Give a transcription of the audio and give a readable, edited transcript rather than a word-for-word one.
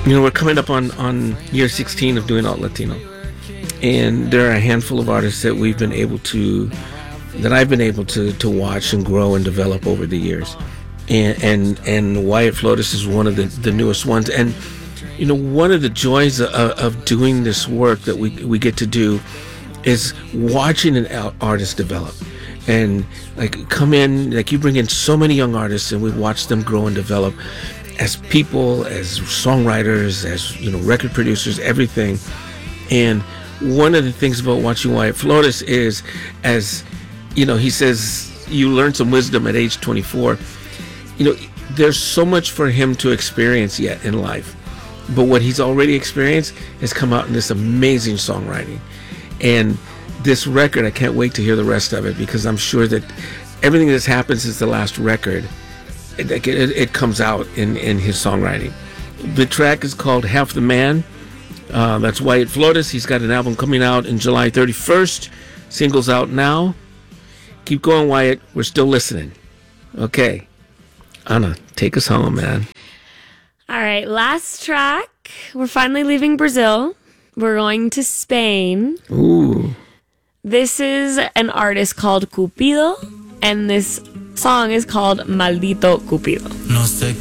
We're coming up on year 16 of doing Alt Latino. And there are a handful of artists that I've been able to watch and grow and develop over the years. And Wyatt Flores is one of the newest ones. And, one of the joys of doing this work that we get to do is watching an artist develop. And come in, you bring in so many young artists and we watch them grow and develop as people, as songwriters, as, record producers, everything. And one of the things about watching Wyatt Flores is, as, he says, you learn some wisdom at age 24. There's so much for him to experience yet in life. But what he's already experienced has come out in this amazing songwriting. And this record, I can't wait to hear the rest of it, because I'm sure that everything that's happened since the last record, it comes out in his songwriting. The track is called Half the Man. That's Wyatt Flores. He's got an album coming out in July 31st. Singles out now. Keep going, Wyatt. We're still listening. Okay. Anna, take us home, man. All right, last track. We're finally leaving Brazil. We're going to Spain. Ooh. This is an artist called Cupido, and this song is called Maldito Cupido. No sé